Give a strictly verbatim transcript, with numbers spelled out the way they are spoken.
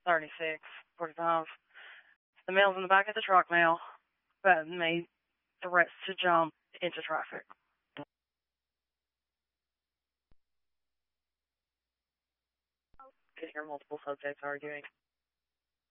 thirty-six, forty-five. The male's in the back of the truck now, but made threats to jump into traffic. Could hear multiple subjects arguing.